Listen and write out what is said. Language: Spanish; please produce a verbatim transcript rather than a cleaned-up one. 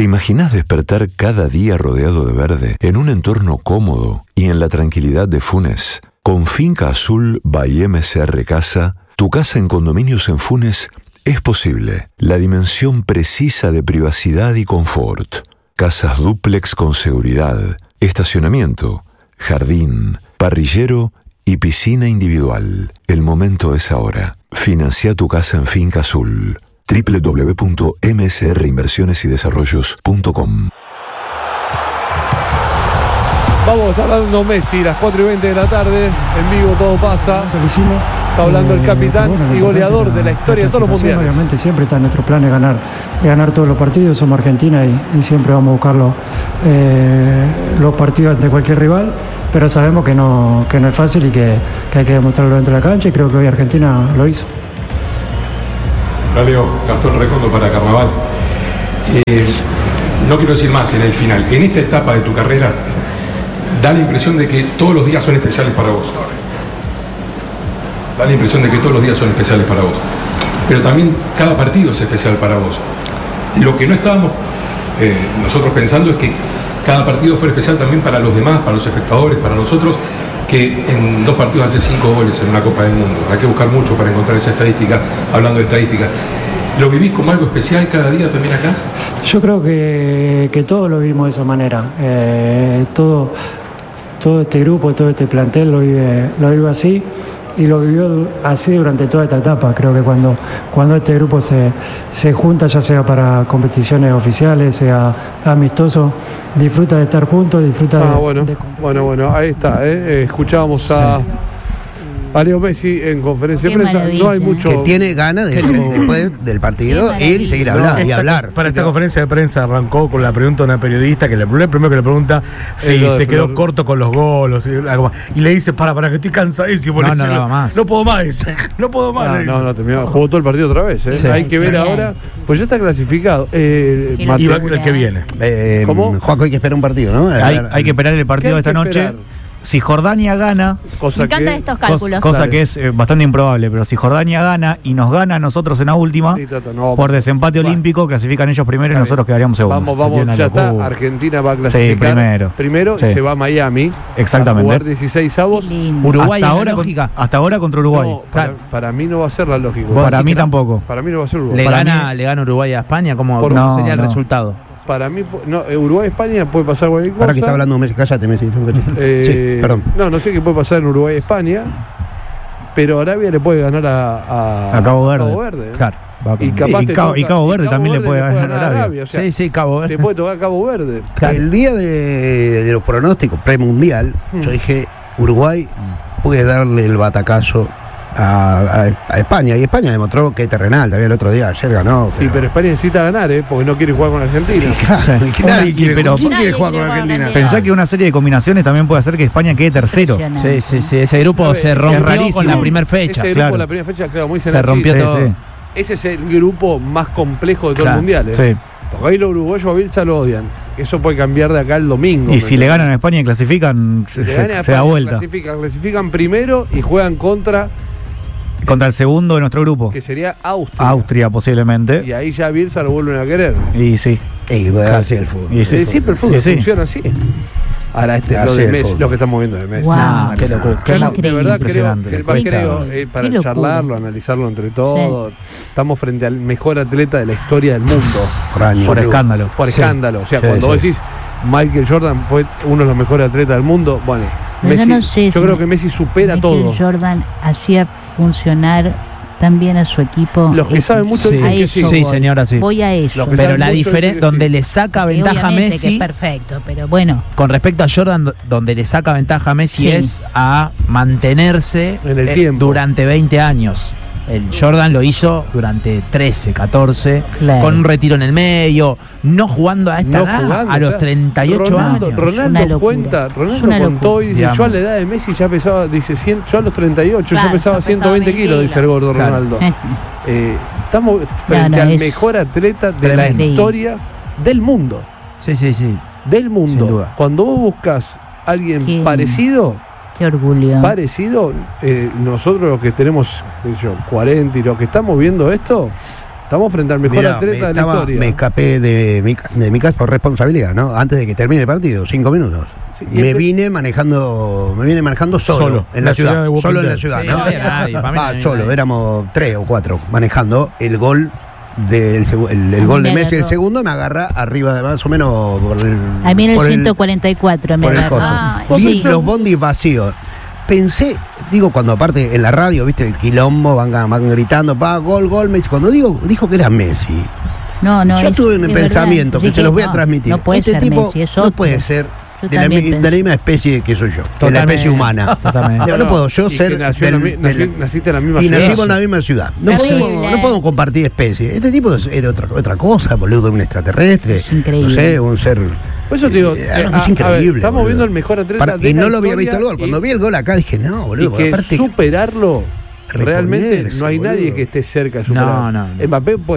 imaginas despertar cada día rodeado de verde, en un entorno cómodo y en la tranquilidad de Funes? Con Finca Azul by M C R Casa, tu casa en condominios en Funes es posible. La dimensión precisa de privacidad y confort. Casas dúplex con seguridad, estacionamiento, jardín, parrillero y piscina individual. El momento es ahora. Financia tu casa en Finca Azul. doble u doble u doble u punto m s r inversiones y desarrollos punto com. Vamos, está hablando Messi, las cuatro y veinte de la tarde, en vivo todo pasa. Está hablando el capitán eh, bueno, y goleador de la historia de todos los mundiales. Obviamente siempre está en nuestro plan de ganar, de ganar todos los partidos, somos Argentina y, y siempre vamos a buscar los, eh, los partidos ante cualquier rival, pero sabemos que no, que no es fácil y que, que hay que demostrarlo dentro de la cancha y creo que hoy Argentina lo hizo. Hola Leo, Gastón Recondo para Carnaval. Eh, no quiero decir más en el final. En esta etapa de tu carrera, da la impresión de que todos los días son especiales para vos. Da la impresión de que todos los días son especiales para vos. Pero también cada partido es especial para vos. Lo que no estábamos eh, nosotros pensando es que cada partido fuera especial también para los demás, para los espectadores, para nosotros, que en dos partidos hace cinco goles en una Copa del Mundo. Hay que buscar mucho para encontrar esa estadística, hablando de estadísticas. ¿Lo vivís como algo especial cada día también acá? Yo creo que, que todos lo vivimos de esa manera. Eh, todo, todo este grupo, todo este plantel lo vive, lo vive así y lo vivió así durante toda esta etapa. Creo que cuando, cuando este grupo se, se junta, ya sea para competiciones oficiales, sea amistoso, disfruta de estar juntos, disfruta ah, de, bueno, de bueno, bueno, ahí está, ¿eh? Escuchábamos a... Sí. A Leo Messi en conferencia de prensa. No hay mucho. Que tiene ganas de, después del partido ir y seguir hablando no, y hablar. Para esta conferencia de prensa arrancó con la pregunta de una periodista que le primero que le pregunta si sí, se quedó Flor. corto con los goles y, algo más. Y le dice, para, para que estoy cansadísimo. No, no, no, más. no puedo más. No puedo más. No, no, no, terminó. Jugó todo el partido otra vez. ¿eh? Sí, hay que ver sí. ahora. Pues ya está clasificado. Eh, y va el que viene. Eh, ¿Cómo? Juaco, hay que esperar un partido, ¿no? Hay, hay que esperar el partido de esta noche. Esperar? Si Jordania gana, cosa me encantan que, estos cálculos. Cosa, cosa que es eh, bastante improbable, pero si Jordania gana y nos gana a nosotros en la última, sí, tata, no, por desempate va. olímpico, clasifican ellos primero y nosotros quedaríamos segundos. Vamos, vamos, ya está. Locura. Argentina va a clasificar sí, primero. Primero sí. y se va a Miami. Exactamente. A jugar dieciséis avos. Uruguay hasta ahora, lógica. Con, hasta ahora contra Uruguay. No, para, para mí no va a ser la lógica. Para mí tampoco. Para mí no va a ser Uruguay. ¿Le gana, mí, le gana Uruguay a España? ¿Cómo, por, ¿cómo no, sería el no. resultado? Para mí, no, Uruguay-España puede pasar cualquier cosa. Para que está hablando Messi, cállate Messi. Eh, sí, perdón. No, no sé qué puede pasar en Uruguay-España, pero Arabia le puede ganar a, a, a Cabo Verde. A Cabo Verde ¿eh? Claro. Y, capaz y, Cabo, toca, y Cabo Verde y Cabo también Verde le puede ganar, ganar a Arabia. Arabia o sea, sí, sí, Cabo Verde. Te puede tocar Cabo Verde. Claro. El día de, de los pronósticos premundial, hmm. yo dije, Uruguay puede darle el batacazo A, a, a España, y España demostró que es terrenal, también el otro día, ayer ganó. Pero... Sí, pero España necesita ganar, ¿eh? Porque no quiere jugar con Argentina. Claro, sí. Nadie quiere, pero, ¿quién nadie quiere jugar quiere con Argentina? Pensá que una serie de combinaciones también puede hacer que España quede tercero. Sí, sí, sí, ese grupo ver, se rompió con la primera fecha. Ese grupo claro. con la primera fecha, claro, muy se rompió sí, todo. Sí. Ese es el grupo más complejo de todo claro, el mundial, ¿eh? Sí. Porque ahí los uruguayos a Bielsa lo odian. Eso puede cambiar de acá el domingo. Y si le ganan a España y clasifican, se, se, España, se da vuelta. Clasifican, clasifican primero y juegan contra... Contra el segundo de nuestro grupo. Que sería Austria. Austria, posiblemente. Y ahí ya Bielsa lo vuelven a querer. Y sí. Y bueno, así el fútbol. Y sí, sí, pero el fútbol sí, funciona sí. así. Ahora, este, lo de Messi, lo que estamos viendo de Messi. Wow, ah, qué locura. Qué Yo de verdad creo, que, qué creo eh, para qué charlarlo, analizarlo entre todos. Sí. Estamos frente al mejor atleta de la historia del mundo. Por, año, por escándalo. Por sí. escándalo. O sea, sí, cuando sí. vos decís Michael Jordan fue uno de los mejores atletas del mundo, bueno, Messi, yo, no sé yo creo que Messi supera Michael todo. Jordan hacía funcionar también a su equipo. Los que saben mucho sí, dicen que sí. sí. Sí, señora, sí. Voy a eso. Pero la diferencia, donde sí. le saca Porque ventaja a Messi. Que es perfecto, pero bueno. Con respecto a Jordan, donde le saca ventaja a Messi sí. es a mantenerse en el eh, tiempo. durante veinte años. El Jordan lo hizo durante trece, catorce, claro. con un retiro en el medio, no jugando a esta no edad, jugando, a los treinta y ocho Ronaldo, años. Ronaldo cuenta, Ronaldo contó y dice, digamos. Yo a la edad de Messi ya pesaba, dice, cien, yo a los treinta y ocho claro, ya pesaba ciento veinte kilos, dice el gordo claro. Ronaldo. eh, estamos frente no, no, al es... mejor atleta de Tremendo. La historia del mundo. Sí, sí, sí. Del mundo. Cuando vos buscas a alguien ¿Quién? Parecido... Qué orgullo. Parecido, eh, nosotros los que tenemos yo, cuarenta y los que estamos viendo esto, Estamos frente al mejor Mirá, atleta de la estaba, historia. Me escapé de mi, de mi casa por responsabilidad, ¿no? Antes de que termine el partido, cinco minutos. Sí, me este... vine manejando, me vine manejando solo, solo en la, la ciudad, ciudad solo en la ciudad, sí, ¿no? No había nadie, ah, solo, nadie. Éramos tres o cuatro manejando el gol del el, el gol de Messi, el segundo me agarra arriba de más o menos por el, a mí en el ciento cuarenta y cuatro me agarra. Ah, vi sí. los bondis vacíos. Pensé, digo, cuando aparte en la radio, viste, el quilombo, van, van gritando, pa, gol, gol, Messi. Cuando digo, dijo que era Messi. No, no. Yo tuve un pensamiento verdad. que sí, se los voy no, a transmitir. No puede este ser tipo Messi, no puede ser de la, de la misma especie que soy yo, de la especie humana. Totalmente. No, no puedo yo ser. Del, del, nací, naciste en la misma y ciudad. Y nacimos en la misma ciudad. No, podemos, no podemos compartir especies. Este tipo es de otra, otra cosa, boludo, un extraterrestre. Es increíble. No sé, un ser. Por eso te digo, eh, eh, es increíble. Ver, estamos boludo. viendo el mejor atleta Para, de y la no lo había historia visto el gol. Cuando y, vi el gol acá dije, no, boludo. Y que aparte, superarlo. Realmente no hay boludo. nadie que esté cerca de superar. No, no, no. Mbappé